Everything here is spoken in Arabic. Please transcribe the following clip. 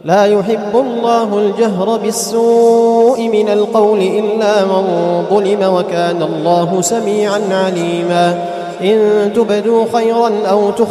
لا يحب الله الجهر بالسوء من القول إلا من ظلم وكان الله سميعا عليما إن تبدوا خيرا أو